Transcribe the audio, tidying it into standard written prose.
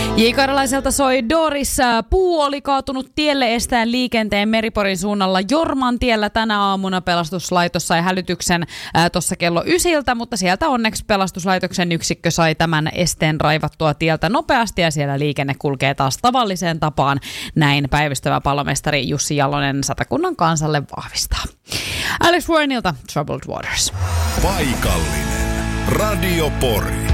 J-Karjalaiselta soi Doris. Puu oli kaatunut tielle estäen liikenteen Meriporin suunnalla Jorman tiellä tänä aamuna. Pelastuslaitos sai hälytyksen tuossa kello 9, mutta sieltä onneksi pelastuslaitoksen yksikkö sai tämän esteen raivattua tieltä nopeasti ja siellä liikenne kulkee taas tavalliseen tapaan. Näin päivystävä palomestari Jussi Jalonen Satakunnan Kansalle vahvistaa. Alex Warrenilta Troubled Waters. Paikallinen Radio Pori.